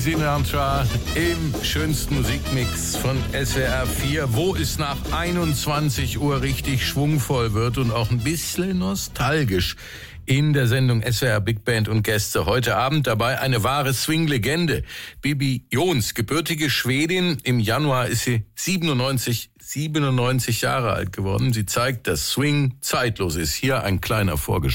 Sinatra im schönsten Musikmix von SWR 4, wo es nach 21 Uhr richtig schwungvoll wird und auch ein bisschen nostalgisch. In der Sendung SWR Big Band und Gäste. Heute Abend dabei eine wahre Swing-Legende. Bibi Jons, gebürtige Schwedin. Im Januar ist sie 97 Jahre alt geworden. Sie zeigt, dass Swing zeitlos ist. Hier ein kleiner Vorgeschmack.